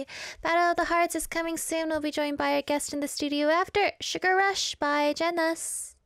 Battle of the Hearts is coming soon. We'll be joined by our guest in the studio after. Sugar Rush by Genas.